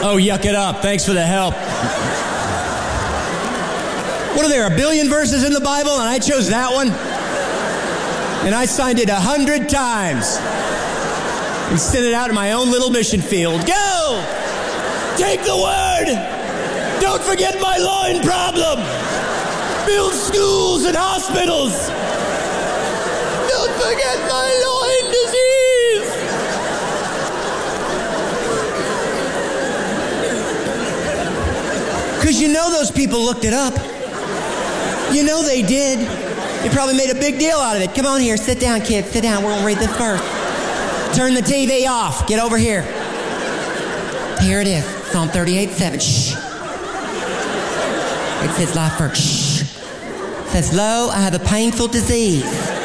Oh, yuck it up. Thanks for the help. What are there, 1 billion verses in the Bible, and I chose that one? And I signed it 100 times and sent it out in my own little mission field. Go! Take the word! Don't forget my loin problem! Build schools and hospitals! Don't forget my loin disease! Because you know those people looked it up. You know they did. They probably made a big deal out of it. Come on here, sit down, kids, sit down. We're going to read this first. Turn the TV off. Get over here. Here it is, Psalm 38:7. Shh. It says life first. Shh. It says, lo, I have a painful disease.